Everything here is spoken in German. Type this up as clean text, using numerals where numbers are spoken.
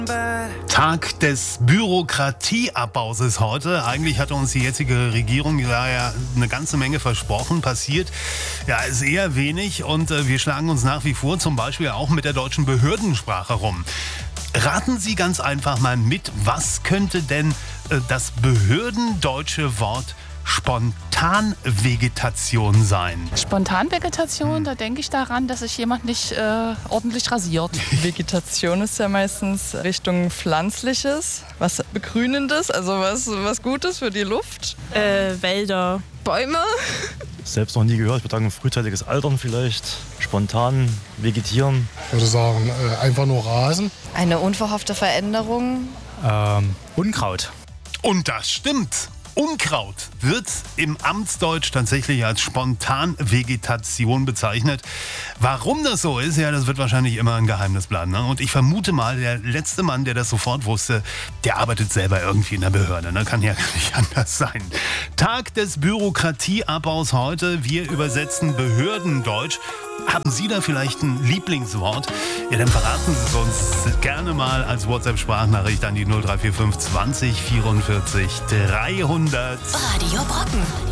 Tag des Bürokratieabbaus ist heute. Eigentlich hatte uns die jetzige Regierung ja eine ganze Menge versprochen. Passiert ja ist eher wenig und wir schlagen uns nach wie vor zum Beispiel auch mit der deutschen Behördensprache rum. Raten Sie ganz einfach mal mit, was könnte denn das behördendeutsche Wort Spontanvegetation sein? Spontanvegetation, da denke ich daran, dass sich jemand nicht ordentlich rasiert. Vegetation ist ja meistens Richtung Pflanzliches, was Begrünendes, also was Gutes für die Luft. Wälder, Bäume. Selbst noch nie gehört. Ich würde sagen, frühzeitiges Altern vielleicht, spontan vegetieren. Ich würde sagen, einfach nur Rasen. Eine unverhoffte Veränderung. Unkraut. Und das stimmt. Unkraut wird im Amtsdeutsch tatsächlich als Spontanvegetation bezeichnet. Warum das so ist, ja, das wird wahrscheinlich immer ein Geheimnis bleiben. Ne? Und ich vermute mal, der letzte Mann, der das sofort wusste, der arbeitet selber irgendwie in der Behörde. Ne? Kann ja gar nicht anders sein. Tag des Bürokratieabbaus heute. Wir übersetzen Behördendeutsch. Haben Sie da vielleicht ein Lieblingswort? Ja, dann verraten Sie es uns gerne mal als WhatsApp-Sprachnachricht an die 0345 20 44 300. Radio Brocken.